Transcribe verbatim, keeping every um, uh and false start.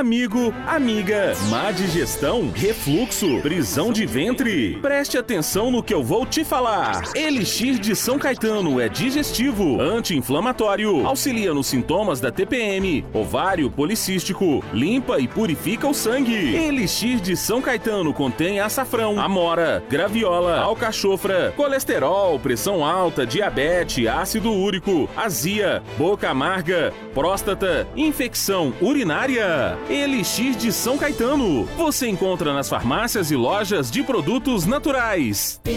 amigo, amiga, má digestão, refluxo, prisão de ventre. Preste atenção no que eu vou te falar. Elixir de São Caetano é digestivo, anti-inflamatório, auxilia nos sintomas da T P M, ovário policístico, limpa e purifica o sangue. Elixir de São Caetano contém açafrão, amora, graviola, alcachofra, colesterol, pressão alta, diabetes, ácido úrico, azia, boca amarga, próstata, infecção urinária. Elixir de São Caetano. Você encontra nas farmácias e lojas de produtos naturais.